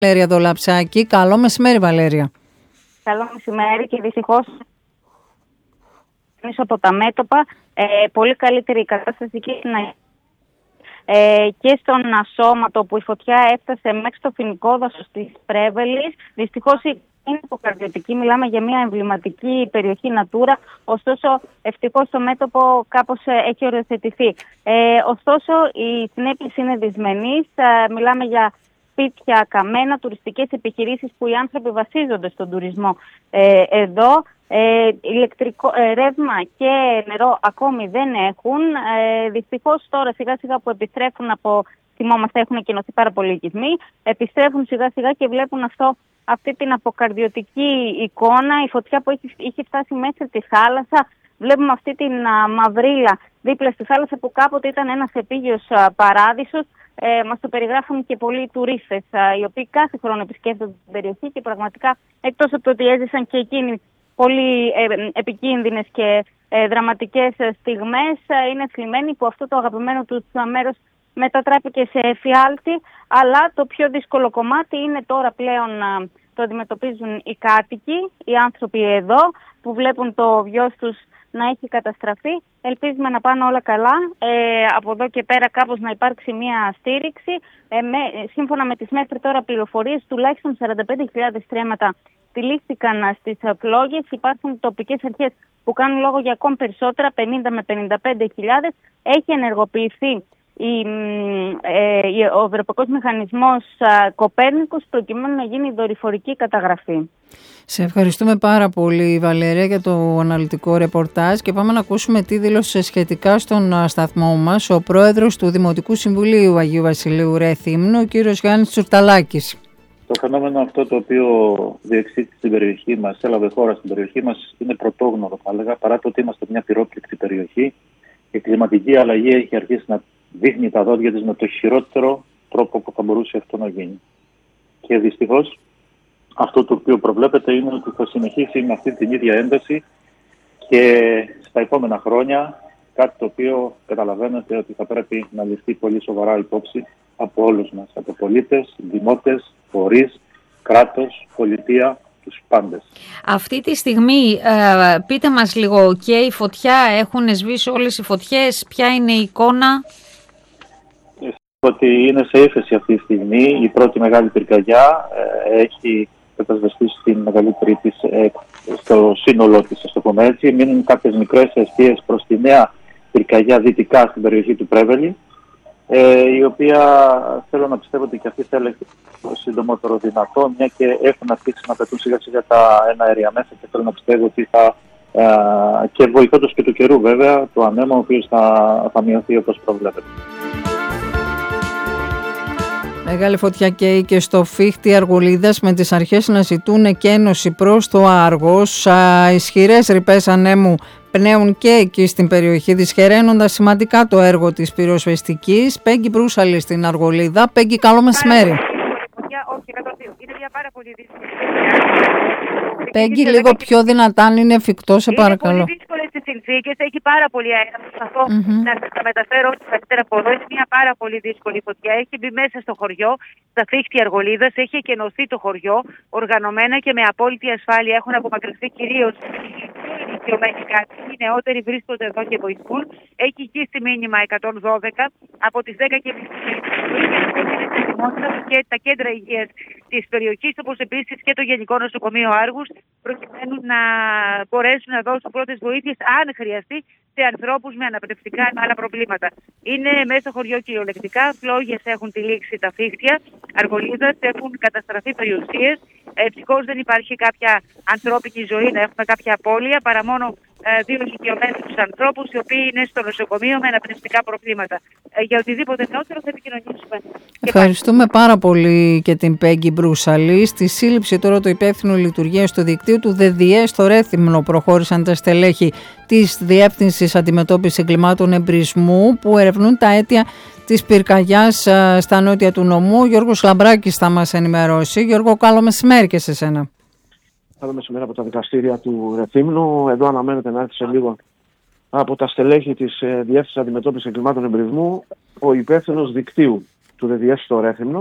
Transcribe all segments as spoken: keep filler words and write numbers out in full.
Βαλέρια Δολαψάκη. Καλό μεσημέρι, Βαλέρια. Καλό μεσημέρι και δυστυχώς πίσω από τα μέτωπα ε, πολύ καλύτερη η κατάσταση και στην ε, και στον Ασώματο που η φωτιά έφτασε μέχρι στο φοινικό δάσος της Πρέβελης. Δυστυχώς είναι υποκαρδιωτική, μιλάμε για μια εμβληματική περιοχή Natura, ωστόσο ευτυχώς το μέτωπο κάπως έχει οριοθετηθεί. Ε, ωστόσο οι συνέπειες είναι δυσμενείς, ε, μιλάμε για σπίτια καμένα, τουριστικές επιχειρήσεις που οι άνθρωποι βασίζονται στον τουρισμό ε, εδώ. Ε, ηλεκτρικό, ε, ρεύμα και νερό ακόμη δεν έχουν. Ε, δυστυχώς τώρα σιγά σιγά που επιστρέφουν από, θυμόμαστε έχουν εκκοινωθεί πάρα πολλοί οικισμοί, επιστρέφουν σιγά σιγά και βλέπουν αυτό, αυτή την αποκαρδιωτική εικόνα, η φωτιά που έχει, έχει φτάσει μέσα στη θάλασσα. Βλέπουμε αυτή την α, μαυρίλα δίπλα στη θάλασσα που κάποτε ήταν ένας επίγειος α, παράδεισος. Ε, μας το περιγράφουν και πολλοί τουρίστες α, οι οποίοι κάθε χρόνο επισκέπτονται την περιοχή και πραγματικά εκτός από το ότι έζησαν και εκείνοι πολύ ε, επικίνδυνες και ε, δραματικές στιγμές, ε, είναι θλιμμένοι που αυτό το αγαπημένο τους μέρος μετατράπηκε σε εφιάλτη, αλλά το πιο δύσκολο κομμάτι είναι τώρα πλέον α, το αντιμετωπίζουν οι κάτοικοι, οι άνθρωποι εδώ που βλέπουν το βιός τους να έχει καταστραφεί. Ελπίζουμε να πάνε όλα καλά, ε, από εδώ και πέρα κάπως να υπάρξει μια στήριξη. Ε, με, σύμφωνα με τις μέχρι τώρα πληροφορίες, τουλάχιστον σαράντα πέντε χιλιάδες στρέμματα τυλίχθηκαν στις πλόγες. Υπάρχουν τοπικές αρχές που κάνουν λόγο για ακόμη περισσότερα, πενήντα με πενήντα πέντε χιλιάδες. Έχει ενεργοποιηθεί η, ε, ο Ευρωπαϊκός Μηχανισμός Κοπέρνικους προκειμένου να γίνει η δορυφορική καταγραφή. Σε ευχαριστούμε πάρα πολύ, Βαλέρια, για το αναλυτικό ρεπορτάζ και πάμε να ακούσουμε τι δήλωσε σχετικά στον σταθμό μας ο πρόεδρος του Δημοτικού Συμβουλίου Αγίου Βασιλείου Ρεθύμνου, ο κύριος Γιάννης Τσουρταλάκης. Το φαινόμενο αυτό το οποίο διεξήχθη στην περιοχή μας, έλαβε χώρα στην περιοχή μας, είναι πρωτόγνωρο, θα έλεγα, παρά το ότι είμαστε μια πυρόπληκτη περιοχή. Η κλιματική αλλαγή έχει αρχίσει να δείχνει τα δόντια της με το χειρότερο τρόπο που θα μπορούσε αυτό να γίνει. Και δυστυχώς αυτό το οποίο προβλέπεται είναι ότι θα συνεχίσει με αυτή την ίδια ένταση και στα επόμενα χρόνια, κάτι το οποίο καταλαβαίνετε ότι θα πρέπει να ληφθεί πολύ σοβαρά υπόψη από όλους μας, από πολίτες, δημότες, φορείς, κράτος, πολιτεία, τους πάντες. Αυτή τη στιγμή, ε, πείτε μας λίγο, και η φωτιά, έχουν σβήσει όλες οι φωτιές, ποια είναι η εικόνα? Ότι είναι σε ύφεση αυτή τη στιγμή, η πρώτη μεγάλη πυρκαγιά ε, έχει κατασβεστεί στην μεγαλύτερη της, ε, στο σύνολό της, στο πούμε έτσι. Μείνουν κάποιες μικρές αιστείες προς τη νέα πυρκαγιά δυτικά στην περιοχή του Πρέβελη, ε, η οποία θέλω να πιστεύω ότι και αυτή θέλει το συντομότερο δυνατό, μια και έχουν αρχίσει να πετούν σιγά σιγά τα εναέρια μέσα και θέλω να πιστεύω ότι θα, ε, και βοηθώντας και του καιρού βέβαια, το ανέμο ο οποίος θα, θα μειωθεί όπως προβλέπεται. Μεγάλη φωτιά καίει και στο Φίχτη Αργολίδας με τις αρχές να ζητούν εκένωση προς το Άργος. Ισχυρές ρηπές ανέμου πνέουν και εκεί στην περιοχή, δυσχεραίνοντας σημαντικά το έργο της πυροσβεστικής. Πέγγι Μπρούσαλη στην Αργολίδα. Πέγγι, καλό μεσημέρι. Είναι μια πάρα πολύ δύσκολη. Πέγγι, λίγο πιο δυνατά αν είναι εφικτό, σε παρακαλώ. Είναι πολύ δύσκολες τις συνθήκες, έχει πάρα πολύ αέρα. Προσπαθώ mm-hmm. να σας τα μεταφέρω όσο καλύτερα από εδώ. Είναι μια πάρα πολύ δύσκολη φωτιά. Έχει μπει μέσα στο χωριό, στα Φίχτη Αργολίδας, έχει εκενωθεί το χωριό οργανωμένα και με απόλυτη ασφάλεια. Έχουν απομακρυνθεί κυρίως οι ηλικιωμένοι κάτοικοι. Οι νεότεροι βρίσκονται εδώ και βοηθούν. Έχει γύσει μήνυμα εκατόν δώδεκα από τις δέκα και και τα κέντρα υγείας της περιοχής, όπως επίσης και το Γενικό Νοσοκομείο Άργους, προκειμένου να μπορέσουν να δώσουν πρώτες βοήθειες, αν χρειαστεί, σε ανθρώπους με αναπνευστικά ή άλλα προβλήματα. Είναι μέσα στο χωριό κυριολεκτικά, φλόγες έχουν τυλίξει τα Φίχτια Αργολίδας, έχουν καταστραφεί περιουσίες. Ευτυχώς δεν υπάρχει κάποια ανθρώπινη ζωή, να έχουμε κάποια απώλεια, παρά μόνο ε, δύο ηλικιωμένους ανθρώπους, οι οποίοι είναι στο νοσοκομείο με αναπνευστικά προβλήματα. Ε, για οτιδήποτε νεότερο θα επικοινωνήσουμε. Ευχαριστούμε πάρα πολύ και την Πέγγι Μπρούσαλη. Στη σύλληψη τώρα του υπεύθυνου λειτουργίας του δικτύου του ΔΕΔΙΕ στο Ρέθυμνο προχώρησαν τα στελέχη της Διεύθυνσης Αντιμετώπισης Εγκλημάτων Εμπρισμού που ερευνούν τα αίτια της πυρκαγιάς στα νότια του νομού. Ο Γιώργος Λαμπράκης θα μας ενημερώσει. Γιώργο, καλό μεσημέρι και σε σένα. Καλό μεσημέρι από τα δικαστήρια του Ρεθύμνου. Εδώ αναμένεται να έρθει σε λίγο από τα στελέχη της Διεύθυνσης Αντιμετώπισης Εγκλημάτων Εμπρισμού ο υπεύθυνος δικτύου του ΔΕΔΙΕ στο Ρέθυμνο,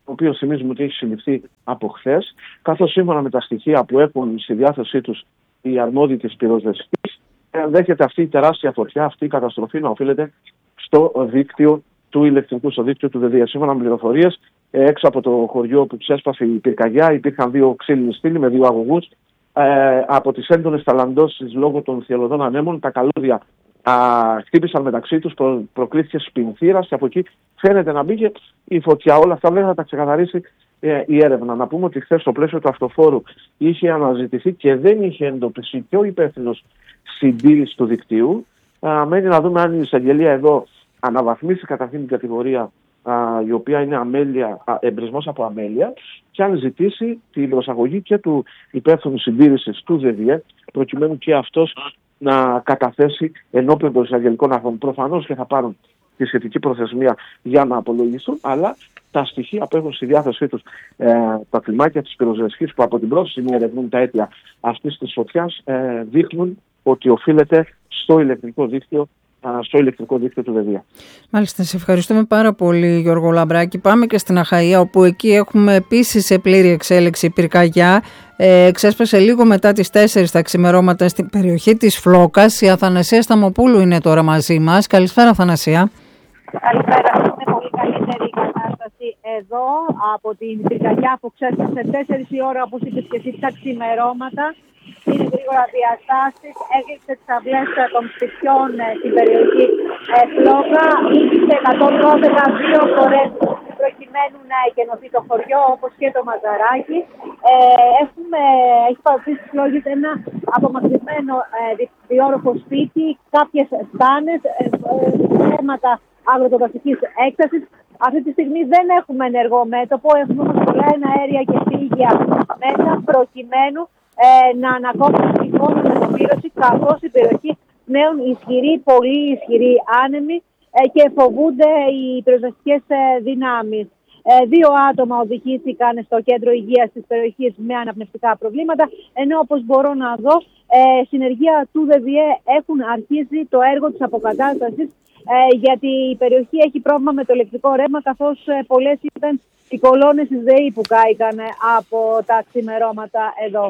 ο οποίος θυμίζουμε ότι έχει συλληφθεί από χθες, καθώς σύμφωνα με τα στοιχεία που έχουν στη διάθεσή τους οι αρμόδιοι της πυροσβεστικής, ενδέχεται αυτή η τεράστια φωτιά, αυτή η καταστροφή να οφείλεται στο δίκτυο του ηλεκτρικού, στο δίκτυο του ΔΕΔΙΑ. Σύμφωνα με πληροφορίες, έξω από το χωριό που ξέσπασε η πυρκαγιά υπήρχαν δύο ξύλινοι στήλοι με δύο αγωγούς. Ε, από τις έντονες ταλαντώσεις λόγω των θυελλωδών ανέμων, τα καλώδια α, χτύπησαν μεταξύ τους, προ, προκλήθηκε σπινθήρας και από εκεί φαίνεται να μπήκε η φωτιά. Όλα αυτά βέβαια θα τα ξεκαθαρίσει ε, η έρευνα. Να πούμε ότι χθες στο πλαίσιο του αυτοφόρου είχε αναζητηθεί και δεν είχε εντοπιστεί και ο υπεύθυνος συντήρησης του δικτύου. Α, μένει να δούμε αν η εισαγγελία εδώ αναβαθμίσει καταρχήν την κατηγορία α, η οποία είναι αμέλεια, α, εμπρισμός από αμέλεια, και αν ζητήσει την προσαγωγή και του υπεύθυνου συντήρησης του ΔΕΔΙΕ, προκειμένου και αυτός να καταθέσει ενώπιον των εισαγγελικών αρχών. Προφανώς και θα πάρουν τη σχετική προθεσμία για να απολογηθούν, αλλά τα στοιχεία που έχουν στη διάθεσή τους ε, τα κλιμάκια της πυροσβεστικής, που από την πρώτη στιγμή ερευνούν τα αίτια αυτής της φωτιάς, ε, δείχνουν ότι οφείλεται στο ηλεκτρικό δίκτυο στο ηλεκτρικό δίκτυο του ΔΕΔΙΑ. Μάλιστα, σε ευχαριστούμε πάρα πολύ, Γιώργο Λαμπράκη. Πάμε και στην Αχαΐα, όπου εκεί έχουμε επίσης σε πλήρη εξέλιξη πυρκαγιά. Ε, ξέσπασε λίγο μετά τις τέσσερις τα ξημερώματα στην περιοχή της Φλόκας. Η Αθανασία Σταμοπούλου είναι τώρα μαζί μας. Καλησπέρα, Αθανασία. Καλησπέρα. Είναι πολύ καλύτερη η κατάσταση εδώ από την πυρκαγιά που ξέσπασε τέσσερις η ώρα, όπως είπες και εσύ, τα ξημερώματα. Είναι γρήγορα διαστάσεις, έκλεισε τις αυλές των σπιτιών ε, στην περιοχή ε, Φλόκα. Ήρθε εκατόν δώδεκα δύο φορές προκειμένου να εκενωθεί το χωριό, όπως και το Μαζαράκι. Ε, έχουμε, έχει παρουσιάσει στις Φλόγες ένα απομακρυσμένο ε, διόροφο σπίτι, κάποιες στάνες, ε, ε, θέματα αγροτοβασικής έκτασης. Αυτή τη στιγμή δεν έχουμε ενεργό μέτωπο, έχουμε όμως πολλά εναέρια και φύγια μέσα προκειμένου Ε, να ανακόψουν την εικόνα με ενημέρωση, καθώς η περιοχή νέων ισχυρή, πολύ ισχυρή άνεμη ε, και φοβούνται οι πυροσβεστικές ε, δυνάμεις. Ε, δύο άτομα οδηγήθηκαν στο κέντρο υγείας της περιοχής με αναπνευστικά προβλήματα, ενώ όπως μπορώ να δω, ε, συνεργεία του ΔΕΔΙΕ έχουν αρχίσει το έργο της αποκατάστασης, ε, γιατί η περιοχή έχει πρόβλημα με το ηλεκτρικό ρεύμα, καθώς ε, πολλές ήταν οι κολόνες της ΔΕΗ που κάηκαν ε, από τα ξημερώματα εδώ.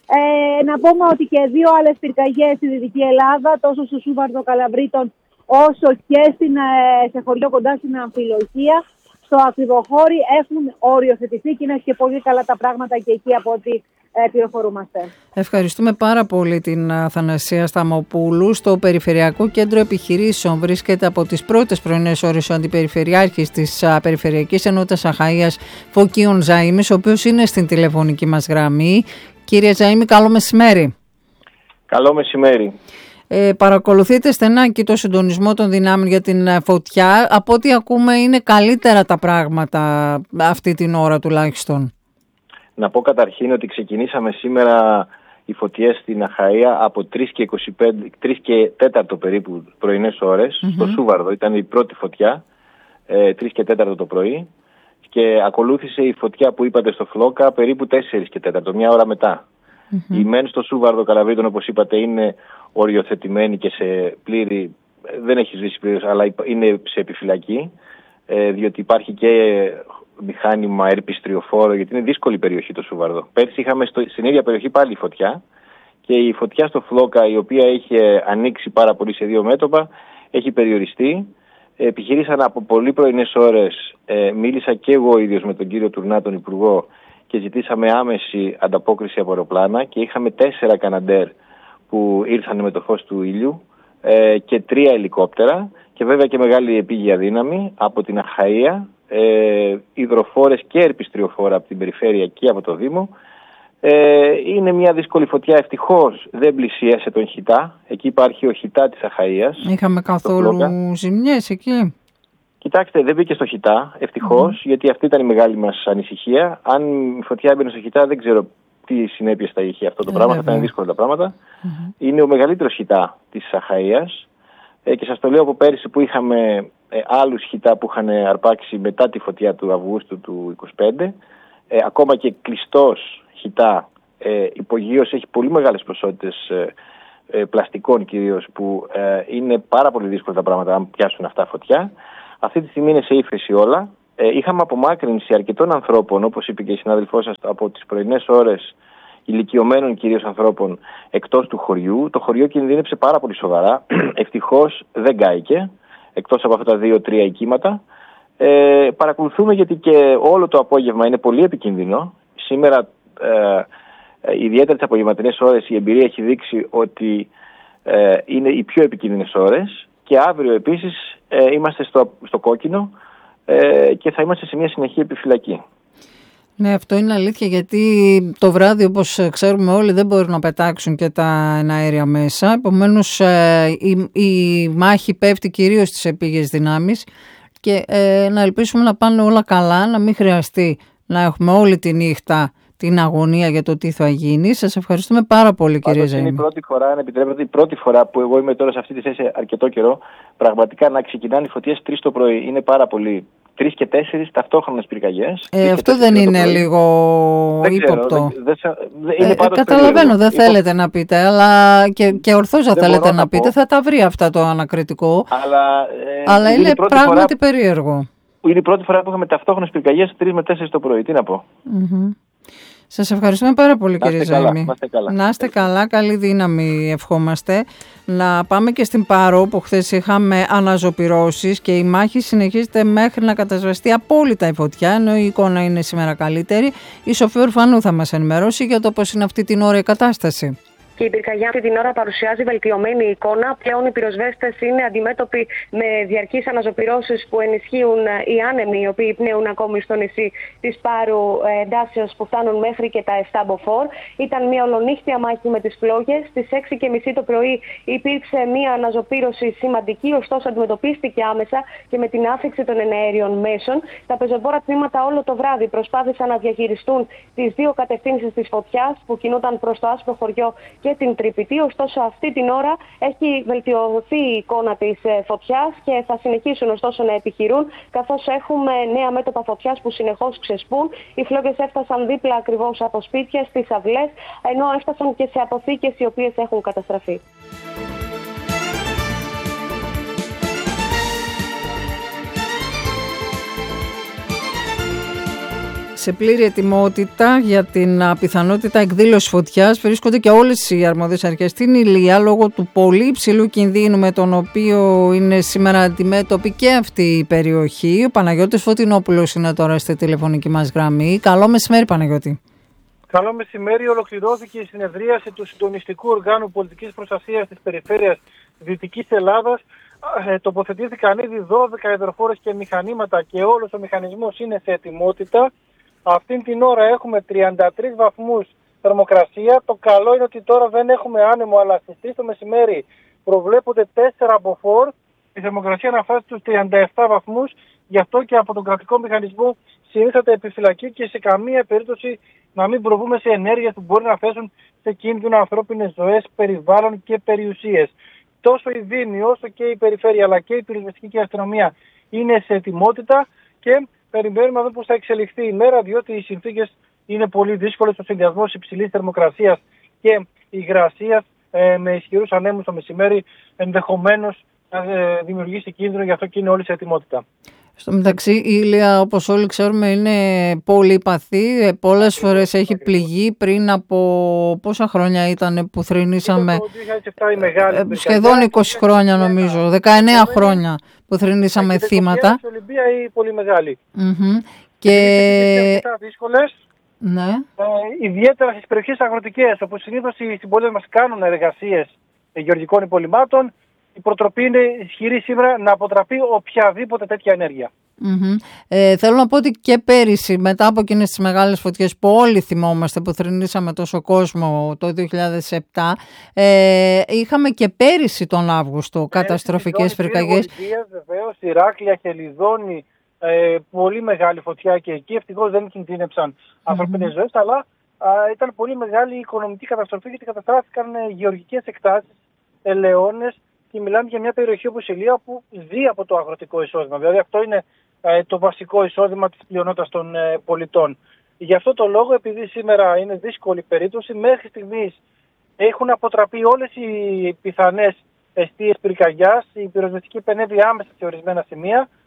Ε, να πούμε ότι και δύο άλλες πυρκαγιές στη Δυτική Ελλάδα, τόσο στο Σούβαρδο Καλαβρίτων όσο και στην, ε, σε χωριό κοντά στην Αμφιλοχία, στο Ακριβοχώρι, έχουν οριοθετηθεί και είναι και πολύ καλά τα πράγματα και εκεί από ό,τι ε, πληροφορούμαστε. Ευχαριστούμε πάρα πολύ την Αθανασία Σταμοπούλου. Στο Περιφερειακό Κέντρο Επιχειρήσεων βρίσκεται από τις πρώτες πρωινές ώρες ο Αντιπεριφερειάρχης της α, Περιφερειακής Ενότητας Αχαΐας, Φωκίων Ζαΐμης, ο οποίος είναι στην τηλεφωνική μας γραμμή. Κύριε Ζαΐμη, καλό μεσημέρι. Καλό μεσημέρι. Ε, παρακολουθείτε στενά και το συντονισμό των δυνάμεων για την φωτιά. Από ό,τι ακούμε είναι καλύτερα τα πράγματα αυτή την ώρα τουλάχιστον. Να πω καταρχήν ότι ξεκινήσαμε σήμερα οι φωτιές στην Αχαΐα από τρεις και είκοσι πέντε, τρεις και τέσσερα περίπου πρωινές ώρες, mm-hmm. στο Σούβαρδο. Ήταν η πρώτη φωτιά, ε, τρεις και τέσσερα το πρωί. Και ακολούθησε η φωτιά που είπατε στο Φλόκα περίπου τέσσερις και τέσσερα, μια ώρα μετά. Mm-hmm. Η μεν στο Σούβαρδο Καλαβρίτων, όπως είπατε, είναι οριοθετημένη και σε πλήρη, δεν έχει σβήσει πλήρως, αλλά είναι σε επιφυλακή, ε, διότι υπάρχει και μηχάνημα ερπιστριοφόρο, γιατί είναι δύσκολη περιοχή το Σούβαρδο. Πέρσι είχαμε στο, στην ίδια περιοχή πάλι φωτιά, και η φωτιά στο Φλόκα, η οποία είχε ανοίξει πάρα πολύ σε δύο μέτωπα, έχει περιοριστεί. Επιχειρήσαν από πολύ πρωινές ώρες, ε, μίλησα και εγώ ίδιος με τον κύριο Τουρνά, τον Υπουργό, και ζητήσαμε άμεση ανταπόκριση από αεροπλάνα και είχαμε τέσσερα Καναντέρ που ήρθαν με το φως του ήλιου ε, και τρία ελικόπτερα και βέβαια και μεγάλη επίγεια δύναμη από την Αχαΐα, ε, υδροφόρες και ερπιστριοφόρα από την περιφέρεια και από το Δήμο. Ε, είναι μια δύσκολη φωτιά, ευτυχώς δεν πλησίασε τον Χιτά. Εκεί υπάρχει ο Χιτά της Αχαΐας. Είχαμε καθόλου ζημιές εκεί? Κοιτάξτε, δεν μπήκε στο Χιτά, ευτυχώς, mm. γιατί αυτή ήταν η μεγάλη μας ανησυχία. Αν η φωτιά έμπαινε στο Χιτά, δεν ξέρω τι συνέπειες θα είχε αυτό το ε, πράγμα, βέβαια. Θα ήταν δύσκολα τα πράγματα. Mm-hmm. Είναι ο μεγαλύτερος Χιτά της Αχαΐας ε, και σας το λέω από πέρυσι που είχαμε ε, άλλους Χιτά που είχαν αρπάξει μετά τη φωτιά του Αυγούστου του είκοσι πέντε. Ε, ακόμα και κλειστός Χιτά ε, υπογείως έχει πολύ μεγάλες ποσότητες ε, ε, πλαστικών κυρίως, που ε, είναι πάρα πολύ δύσκολα τα πράγματα αν πιάσουν αυτά φωτιά. Αυτή τη στιγμή είναι σε ύφεση όλα. ε, είχαμε απομάκρυνση αρκετών ανθρώπων, όπως είπε και η συνάδελφός σας, από τις πρωινές ώρες, ηλικιωμένων κυρίως ανθρώπων εκτός του χωριού. Το χωριό κινδύνεψε πάρα πολύ σοβαρά. Ευτυχώς δεν κάηκε, εκτός από αυτά τα δύο-τρία οικήματα. Ε, παρακολουθούμε γιατί και όλο το απόγευμα είναι πολύ επικίνδυνο. Σήμερα, ε, ε, ιδιαίτερα τις απογευματινές ώρες, η εμπειρία έχει δείξει ότι ε, είναι οι πιο επικίνδυνες ώρες. Και αύριο επίσης ε, είμαστε στο, στο κόκκινο ε, και θα είμαστε σε μια συνεχή επιφυλακή. Ναι, αυτό είναι αλήθεια, γιατί το βράδυ, όπως ξέρουμε όλοι, δεν μπορούν να πετάξουν και τα εναέρια μέσα. Επομένως, ε, η, η μάχη πέφτει κυρίως στις επίγειες δυνάμεις και ε, να ελπίσουμε να πάνε όλα καλά, να μην χρειαστεί να έχουμε όλη τη νύχτα την αγωνία για το τι θα γίνει. Σας ευχαριστούμε πάρα πολύ, κύριε Ζαΐμη. Είναι η πρώτη φορά, αν επιτρέπετε, η πρώτη φορά που εγώ είμαι τώρα σε αυτή τη θέση αρκετό καιρό, πραγματικά να ξεκινάνε οι φωτιές τρεις το πρωί. Είναι πάρα πολύ. Τρεις και τέσσερις ταυτόχρονες πυρκαγιές. Ε, αυτό δεν είναι λίγο ύποπτο? Δεν, δεν, είναι ε, καταλαβαίνω, δεν θέλετε να πείτε, αλλά και, και ορθώς θα θέλετε να πείτε, θα τα βρει αυτά το ανακριτικό. Αλλά, ε, αλλά είναι, είναι πράγματι φορά, περίεργο. Είναι η πρώτη φορά που είχαμε ταυτόχρονες πυρκαγιές τρεις με τέσσερις το πρωί. Τι να πω. Mm-hmm. Σας ευχαριστούμε πάρα πολύ, να κύριε Ζαΐμη. Να είστε καλά, καλή δύναμη ευχόμαστε. Να πάμε και στην Πάρο, που χθες είχαμε αναζωπυρώσεις και η μάχη συνεχίζεται μέχρι να κατασβεστεί απόλυτα η φωτιά, ενώ η εικόνα είναι σήμερα καλύτερη. Η Σοφία Ορφανού θα μας ενημερώσει για το πώς είναι αυτή την ώρα η κατάσταση. Και η πυρκαγιά αυτή την ώρα παρουσιάζει βελτιωμένη εικόνα. Πλέον οι πυροσβέστες είναι αντιμέτωποι με διαρκείς αναζωπυρώσεις που ενισχύουν οι άνεμοι, οι οποίοι πνέουν ακόμη στο νησί της Πάρου, εντάσεως που φτάνουν μέχρι και τα επτά μποφόρ. Ήταν μια ολονύχτια μάχη με τις φλόγες. Στις έξι και μισή το πρωί υπήρξε μια αναζωπήρωση σημαντική, ωστόσο αντιμετωπίστηκε άμεσα και με την άφηξη των εναέριων μέσων. Τα πεζοπόρα τμήματα όλο το βράδυ προσπάθησαν να διαχειριστούν τις δύο κατευθύνσεις της φωτιάς που κινούνταν προς το άσπρο χωριό και την Τρυπητή. Ωστόσο, αυτή την ώρα έχει βελτιωθεί η εικόνα της φωτιάς και θα συνεχίσουν ωστόσο να επιχειρούν, καθώς έχουμε νέα μέτωπα φωτιάς που συνεχώς ξεσπούν. Οι φλόγες έφτασαν δίπλα ακριβώς από σπίτια, στις αυλές, ενώ έφτασαν και σε αποθήκες οι οποίες έχουν καταστραφεί. Σε πλήρη ετοιμότητα για την πιθανότητα εκδήλωση φωτιάς βρίσκονται και όλες οι αρμόδιες αρχές στην Ηλία, λόγω του πολύ υψηλού κινδύνου με τον οποίο είναι σήμερα αντιμέτωπη και αυτή η περιοχή. Ο Παναγιώτης Φωτεινόπουλος είναι τώρα στη τηλεφωνική μας γραμμή. Καλό μεσημέρι, Παναγιώτη. Καλό μεσημέρι. Ολοκληρώθηκε η συνεδρίαση του Συντονιστικού Οργάνου Πολιτικής Προστασίας της Περιφέρειας Δυτικής Ελλάδας. Ε, τοποθετήθηκαν ήδη δώδεκα υδροφόρες και μηχανήματα και όλος ο μηχανισμός είναι σε ετοιμότητα. Αυτήν την ώρα έχουμε τριάντα τρεις βαθμούς θερμοκρασία. Το καλό είναι ότι τώρα δεν έχουμε άνεμο, αλλά στις τρεις το μεσημέρι προβλέπονται τέσσερα μποφόρ. Η θερμοκρασία να φτάσει στους τριάντα επτά βαθμούς. Γι' αυτό και από τον κρατικό μηχανισμό συνήθαται επιφυλακή και σε καμία περίπτωση να μην προβούμε σε ενέργειες που μπορεί να θέσουν σε κίνδυνο ανθρώπινες ζωές, περιβάλλον και περιουσίες. Τόσο η Δήμη όσο και η Περιφέρεια αλλά και η πυροσβεστική και η αστυνομία είναι σε ετοιμότητα και περιμένουμε να δούμε πώς θα εξελιχθεί η μέρα, διότι οι συνθήκες είναι πολύ δύσκολες. Ο συνδυασμός υψηλής θερμοκρασίας και υγρασίας ε, με ισχυρούς ανέμους το μεσημέρι ενδεχομένως να ε, δημιουργήσει κίνδυνο, γι' αυτό και είναι όλοι σε ετοιμότητα. Στο μεταξύ, η Ηλία, όπως όλοι ξέρουμε, είναι πολύ παθή. Πολλές φορές έχει πληγεί. Πριν από πόσα χρόνια ήταν που θρηνήσαμε? Το δύο χιλιάδες επτά η μεγάλη σχεδόν είκοσι χρόνια νομίζω, δεκαεννέα χρόνια που θρηνήσαμε και θύματα. Και Ολυμπία η πολύ μεγάλη. Mm-hmm. Και... Είναι δύσκολες. Ναι. Ε, ιδιαίτερα στις περιοχές αγροτικές, όπου συνήθως οι συμπολίτες μας κάνουν εργασίες γεωργικών υπολειμμάτων. Η προτροπή είναι ισχυρή σήμερα να αποτραπεί οποιαδήποτε τέτοια ενέργεια. Mm-hmm. Ε, θέλω να πω ότι και πέρυσι, μετά από εκείνες τις μεγάλες φωτιές που όλοι θυμόμαστε, που θρηνήσαμε τόσο κόσμο το δύο χιλιάδες επτά, ε, είχαμε και πέρυσι τον Αύγουστο καταστροφικές πυρκαγιές. Βεβαίως, Ηράκλεια, Χελιδόνη, ε, πολύ μεγάλη φωτιά και εκεί. Ευτυχώς δεν κινδύνεψαν mm-hmm. ανθρωπίνες ζωές, αλλά α, ήταν πολύ μεγάλη η οικονομική καταστροφή, γιατί καταστράφηκαν ε, γεωργικές εκτάσεις, ελαιώνες. Και μιλάμε για μια περιοχή όπως η Ηλία που ζει από το αγροτικό εισόδημα. Δηλαδή αυτό είναι ε, το βασικό εισόδημα της πλειονότητας των ε, πολιτών. Γι' αυτό το λόγο, επειδή σήμερα είναι δύσκολη περίπτωση, μέχρι στιγμής έχουν αποτραπεί όλες οι πιθανές αιστείες πυρκαγιάς. Η πυροσβεστική επενέβη άμεσα σε ορισμένα σημεία.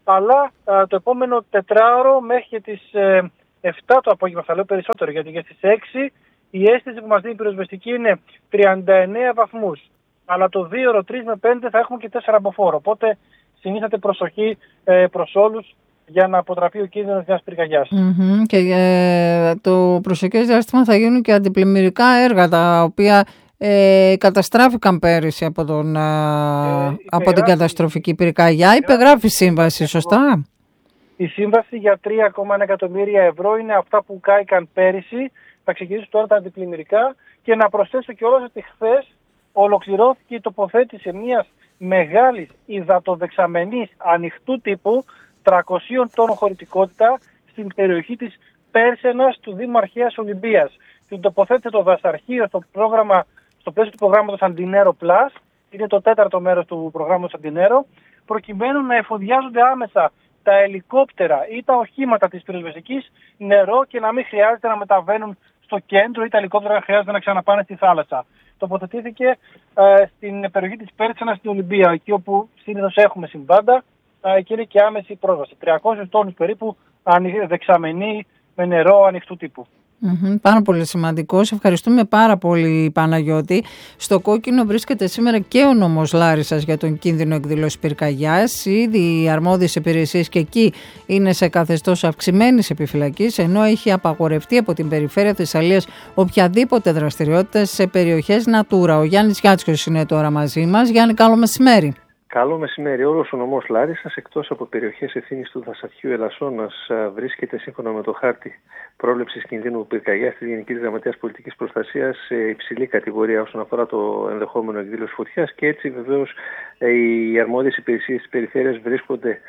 αλλά α, το επόμενο τετράωρο μέχρι και τις ε, εφτά το απόγευμα, θα λέω περισσότερο, γιατί για στις έξι η αίσθηση που μας δίνει η πυροσβεστική είναι τριάντα εννέα βαθμούς. Αλλά το δύο ώρο, τρεις με πέντε θα έχουμε και τέσσερα από φόρο. Οπότε συνήθατε προσοχή ε, προς όλους για να αποτραπεί ο κίνδυνος μιας πυρκαγιάς. Mm-hmm. Και ε, το προσεχές διάστημα θα γίνουν και αντιπλημμυρικά έργα, τα οποία ε, καταστράφηκαν πέρυσι από, τον, ε, ε, από την καταστροφική πυρκαγιά. Υπεγράφει σύμβαση, σωστά? Η σύμβαση για τρία κόμμα ένα εκατομμύρια ευρώ είναι αυτά που κάηκαν πέρυσι. Θα ξεκινήσουν τώρα τα αντιπλημμυρικά και να προσθέσω κιόλας ότι χθες ολοκληρώθηκε η τοποθέτηση μιας μεγάλης υδατοδεξαμενής ανοιχτού τύπου τριακόσια τόνων χωρητικότητα στην περιοχή της Πέρσενας του Δήμου Αρχαίας Ολυμπίας. Την τοποθέτησε το δασαρχείο στο, πρόγραμμα, στο πλαίσιο του προγράμματος Αντινέρο Plus, είναι το τέταρτο μέρος του προγράμματος Αντινέρο, προκειμένου να εφοδιάζονται άμεσα τα ελικόπτερα ή τα οχήματα της πυροσβεστικής νερό και να μην χρειάζεται να μεταβαίνουν στο κέντρο ή τα ελικόπτερα να χρειάζεται να ξαναπάνε στη θάλασσα. Τοποθετήθηκε ε, στην περιοχή της Πέρσενας στην Ολυμπία, εκεί όπου συνήθως έχουμε συμβάντα, ε, και είναι και άμεση πρόσβαση. τριακόσιους τόνους περίπου δεξαμενή με νερό ανοιχτού τύπου. Mm-hmm, πάρα πολύ σημαντικό. Σε ευχαριστούμε πάρα πολύ, Παναγιώτη. Στο κόκκινο βρίσκεται σήμερα και ο νόμος Λάρισσας για τον κίνδυνο εκδήλωσης πυρκαγιάς. Ήδη οι αρμόδιες υπηρεσίες και εκεί είναι σε καθεστώς αυξημένης επιφυλακής, ενώ έχει απαγορευτεί από την περιφέρεια Θεσσαλίας οποιαδήποτε δραστηριότητα σε περιοχές Natura. Ο Γιάννης Γιάτσιος είναι τώρα μαζί μας. Γιάννη, καλό μεσημέρι. Καλό μεσημέρι. Όλος ο νομός Λάρισσας, εκτός από περιοχές ευθύνης του Δασαρχείου Ελασσόνας, βρίσκεται σύμφωνα με το χάρτη πρόληψης κινδύνου πυρκαγιάς της Γενικής Γραμματείας Πολιτικής Προστασίας σε υψηλή κατηγορία όσον αφορά το ενδεχόμενο εκδήλωση φωτιάς, και έτσι βεβαίως οι αρμόδιες υπηρεσίες της περιφέρειας βρίσκονται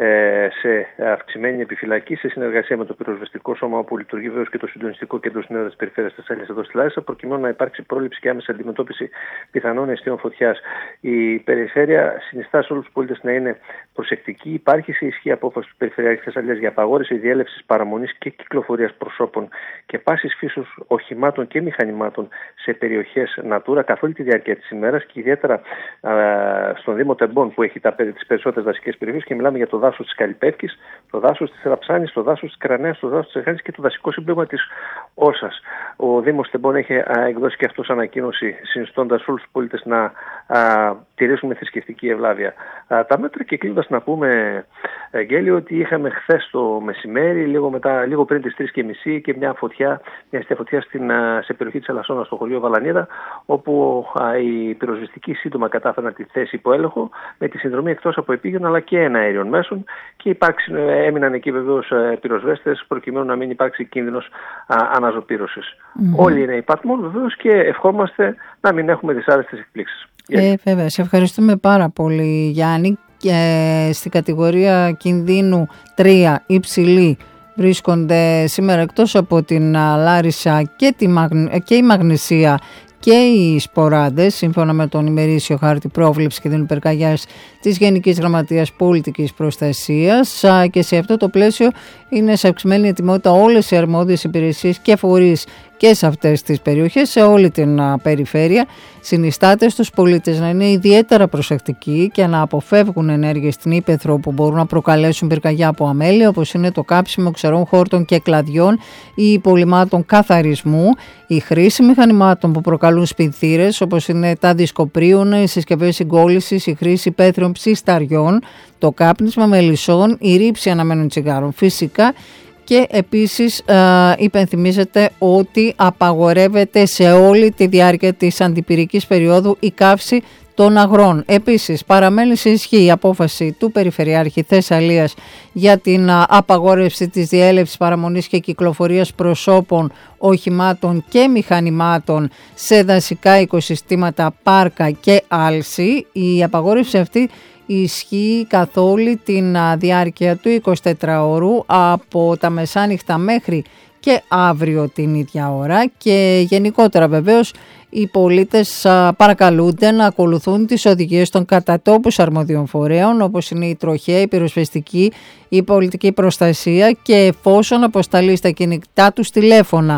σε αυξημένη επιφυλακή σε συνεργασία με το πυροσβεστικό σώμα, όπου λειτουργεί βεβαίως και το συντονιστικό κέντρο συνέδρας της περιφέρειας Θεσσαλίας εδώ στη Λάρισα, προκειμένου να υπάρξει πρόληψη και άμεση αντιμετώπιση πιθανών αιστείων φωτιάς. Η περιφέρεια συνιστά σε όλους τους πολίτες να είναι προσεκτικοί. Υπάρχει σε ισχύ απόφαση του Περιφερειάρχη Θεσσαλίας για απαγόρευση διέλευσης, παραμονής και κυκλοφορίας προσώπων και πάσης φύσεως οχημάτων και μηχανημάτων σε περιοχές Natura καθ' όλη τη διάρκεια της ημέρας, και ιδιαίτερα α, στον Δήμο Τεμπών, που έχει τις περισσότερες δασικές περιοχές, και μιλάμε για το δάσος της Καλυπεύκης, το δάσος της Ραψάνης, το δάσος της Κρανέας, το δάσος της Εχάνης και το δασικό συμπλήρωμα της Όσας. Ο Δήμος Τεμπών έχει α, εκδώσει και αυτός ανακοίνωση, συνιστώντας όλους τους πολίτες να α, τηρήσουν θρησκευτική ευλάβεια. Α, τα μέτρα, και κλείνοντας να πούμε, Γέλιο, ότι είχαμε χθες το μεσημέρι, λίγο, μετά, λίγο πριν τις τρεις και μισή, και μια φωτιά, μια αστεία φωτιά στην, σε περιοχή της Ελασσόνας, στο χωριό Βαλανίδα, όπου α, η πυροσβεστική σύντομα κατάφερε να τη θέσει υπό έλεγχο, με τη συνδρομή εκτός από επίγειων αλλά και εναέριων μέσων, και υπάρξει, έμειναν εκεί βεβαίως πυροσβέστες, προκειμένου να μην υπάρξει κίνδυνος α, αναζωπήρωσης. Mm-hmm. Όλοι είναι υπάτμον βεβαίως, και ευχόμαστε να μην έχουμε δυσάρεστες εκπλήξεις. Ε, βέβαια, σε ευχαριστούμε πάρα πολύ, Γιάννη. Και στην κατηγορία κινδύνου τρία υψηλή βρίσκονται σήμερα, εκτός από την Λάρισα, και, τη Μαγνη... και η Μαγνησία και οι Σποράδες, σύμφωνα με τον ημερήσιο χάρτη πρόβλεψης κινδύνου πυρκαγιάς της Γενικής Γραμματείας Πολιτικής Προστασίας, και σε αυτό το πλαίσιο είναι σε αυξημένη ετοιμότητα όλες οι αρμόδιες υπηρεσίες και φορείς και σε αυτές τις περιοχές, σε όλη την περιφέρεια. Συνιστάται στους πολίτες να είναι ιδιαίτερα προσεκτικοί και να αποφεύγουν ενέργειες στην ύπαιθρο που μπορούν να προκαλέσουν πυρκαγιά από αμέλεια, όπως είναι το κάψιμο ξερών χόρτων και κλαδιών ή υπολοιμάτων καθαρισμού, η χρήση μηχανημάτων που προκαλούν σπινθήρες, όπως είναι τα δισκοπρίωνα, οι συσκευές συγκόλλησης, η χρήση υπαίθριων ψισταριών, το κάπνισμα μελισσών, η ρήψη αναμένων τσιγάρων φυσικά. Και επίσης ε, υπενθυμίζεται ότι απαγορεύεται σε όλη τη διάρκεια της αντιπυρικής περίοδου η καύση των αγρών. Επίσης παραμένει σε ισχύ η απόφαση του Περιφερειάρχη Θεσσαλίας για την α, απαγόρευση της διέλευσης, παραμονής και κυκλοφορίας προσώπων, οχημάτων και μηχανημάτων σε δασικά οικοσυστήματα, πάρκα και άλση. Η απαγόρευση αυτή ισχύει καθ' όλη την διάρκεια του εικοσιτετράωρου, από τα μεσάνυχτα μέχρι και αύριο την ίδια ώρα, και γενικότερα βεβαίως οι πολίτες παρακαλούνται να ακολουθούν τις οδηγίες των κατατόπους αρμοδίων φορέων, όπως είναι η τροχέα, η πυροσβεστική, η πολιτική προστασία, και εφόσον αποσταλεί στα κινητά τους τηλέφωνα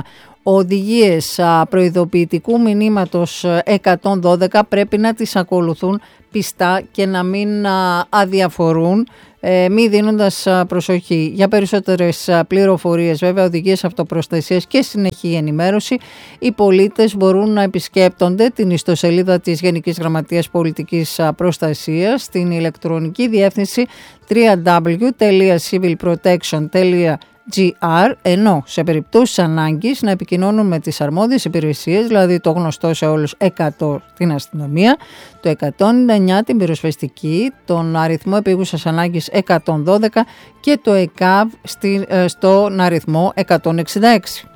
οδηγίες προειδοποιητικού μηνύματος εκατόν δώδεκα πρέπει να τις ακολουθούν πιστά και να μην αδιαφορούν, μη δίνοντας προσοχή. Για περισσότερες πληροφορίες, βέβαια, οδηγίες αυτοπροστασίας και συνεχή ενημέρωση, οι πολίτες μπορούν να επισκέπτονται την ιστοσελίδα της Γενικής Γραμματείας Πολιτικής Προστασίας στην ηλεκτρονική διεύθυνση double-u double-u double-u τελεία civil protection τελεία gr, ενώ σε περιπτώσεις ανάγκης να επικοινώνουν με τις αρμόδιες υπηρεσίες, δηλαδή το γνωστό σε όλους εκατό την αστυνομία, το εκατόν ενενήντα εννιά την πυροσβεστική, τον αριθμό επίγουσας ανάγκης εκατόν δώδεκα και το ΕΚΑΒ στον αριθμό εκατόν εξήντα έξι.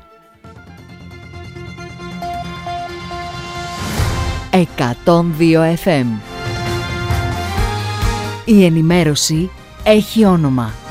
εκατόν δύο εφ εμ. Η ενημέρωση έχει όνομα.